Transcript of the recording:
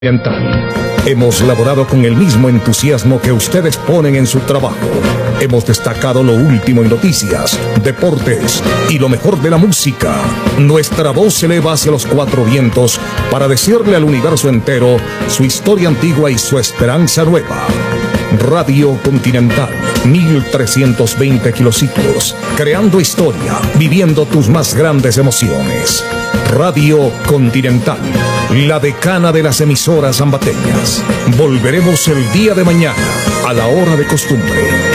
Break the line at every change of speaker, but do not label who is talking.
Continental. Hemos laborado con el mismo entusiasmo que ustedes ponen en su trabajo. Hemos destacado lo último en noticias, deportes y lo mejor de la música. Nuestra voz se eleva hacia los cuatro vientos para decirle al universo entero su historia antigua y su esperanza nueva. Radio Continental, 1320 kilociclos, creando historia, viviendo tus más grandes emociones. Radio Continental, la decana de las emisoras ambateñas. Volveremos el día de mañana, a la hora de costumbre.